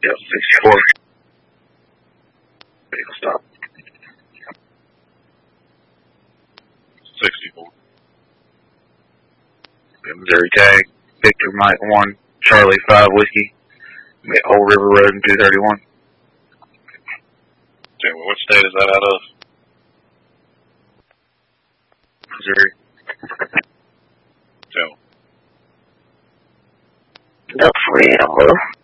Yep, 64. Vehicle stop. 64. Missouri tag. Victor Mike 1, Charlie 5 Whiskey. Old River Road and 231. Tell me, what state is that out of? Missouri. Tell me. No friend,